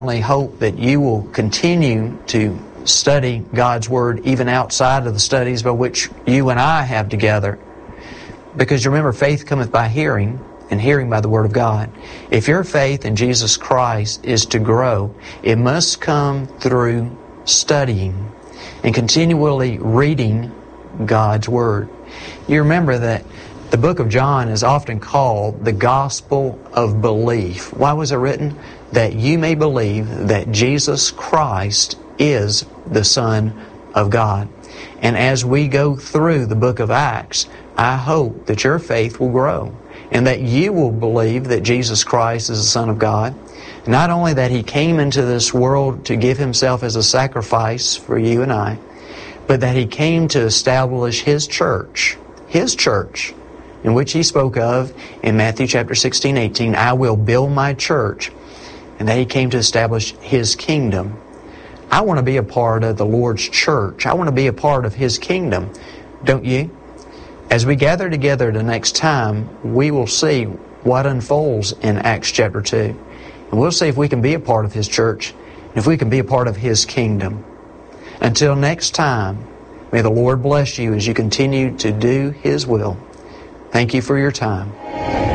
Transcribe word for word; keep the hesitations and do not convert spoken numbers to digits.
I hope that you will continue to study God's Word even outside of the studies by which you and I have together. Because remember, faith cometh by hearing, and hearing by the Word of God. If your faith in Jesus Christ is to grow, it must come through studying and continually reading God's Word. You remember that the book of John is often called the Gospel of Belief. Why was it written? That you may believe that Jesus Christ is the Son of God. And as we go through the book of Acts, I hope that your faith will grow and that you will believe that Jesus Christ is the Son of God. Not only that He came into this world to give Himself as a sacrifice for you and I, but that He came to establish His church, His church, in which He spoke of in Matthew chapter sixteen, eighteen, I will build my church, and that He came to establish His kingdom. I want to be a part of the Lord's church. I want to be a part of His kingdom. Don't you? As we gather together the next time, we will see what unfolds in Acts chapter two. And we'll see if we can be a part of His church, and if we can be a part of His kingdom. Until next time, may the Lord bless you as you continue to do His will. Thank you for your time.